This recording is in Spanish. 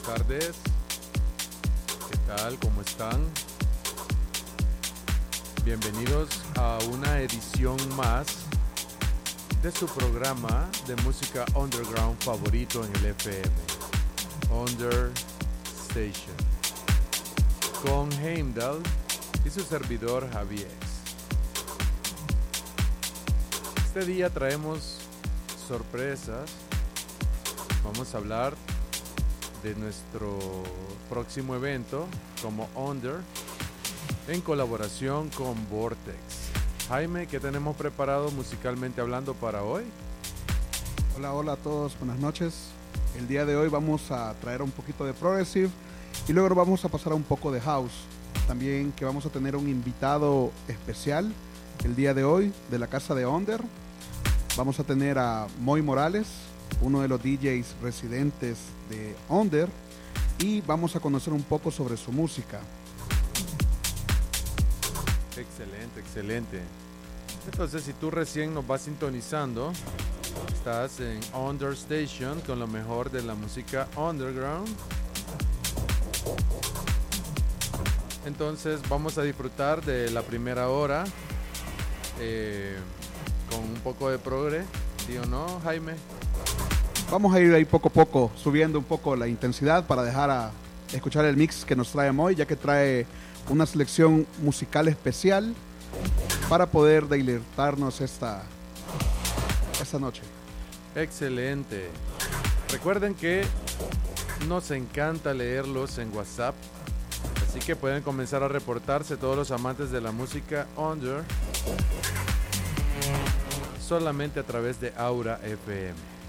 Tardes, ¿qué tal? ¿Cómo están? Bienvenidos a una edición más de su programa de música underground favorito en el FM, Under Station, con Heimdall y su servidor Javier. Este día traemos sorpresas. Vamos a hablar de nuestro próximo evento como Under en colaboración con Vortex. Jaime, ¿qué tenemos preparado musicalmente hablando para hoy? Hola a todos, buenas noches. El día de hoy vamos a traer un poquito de progressive y luego vamos a pasar a un poco de house. También que vamos a tener un invitado especial el día de hoy de la casa de Under. Vamos a tener a Moy Morales, uno de los DJs residentes de Under, y vamos a conocer un poco sobre su música. Excelente. Entonces, si tú recién nos vas sintonizando, estás en Under Station con lo mejor de la música underground. Entonces vamos a disfrutar de la primera hora con un poco de progre, ¿sí o no, Jaime? Vamos a ir ahí poco a poco, subiendo un poco la intensidad para dejar a escuchar el mix que nos trae Moy, ya que trae una selección musical especial para poder deleitarnos esta noche. Excelente. Recuerden que nos encanta leerlos en WhatsApp, así que pueden comenzar a reportarse todos los amantes de la música under solamente a través de Aura FM.